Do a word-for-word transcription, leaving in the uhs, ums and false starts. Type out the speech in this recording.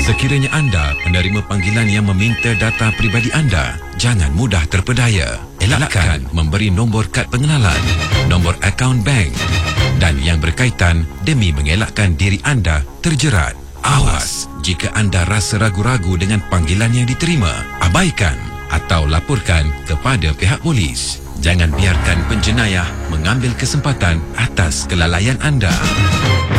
Sekiranya anda menerima panggilan yang meminta data peribadi anda, jangan mudah terpedaya. Elakkan memberi nombor kad pengenalan, nombor akaun bank dan yang berkaitan demi mengelakkan diri anda terjerat. Awas, jika anda rasa ragu-ragu dengan panggilan yang diterima, abaikan atau laporkan kepada pihak polis. Jangan biarkan penjenayah mengambil kesempatan atas kelalaian anda.